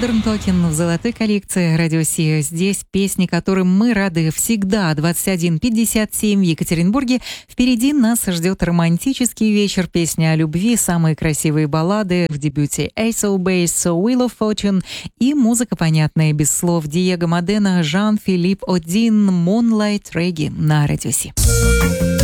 Modern Talking в золотой коллекции Радио Си. Здесь песни, которым мы рады всегда. 21:57 в Екатеринбурге. Впереди нас ждет романтический вечер, песни о любви, самые красивые баллады в дебюте Ace of Base, So Wheel of Fortune и музыка понятная без слов Диего Модена, Жан-Филипп Один, Moonlight Reggae на Радио Си.